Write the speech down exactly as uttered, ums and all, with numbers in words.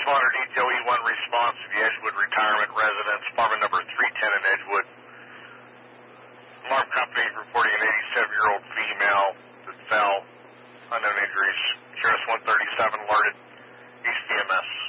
responder detail E one response to the Edgewood Retirement Residence, apartment number three ten in Edgewood. Alarm company reporting an eighty-seven-year-old female that fell. Unknown injuries. Sheriff's one thirty-seven alerted. H D M S.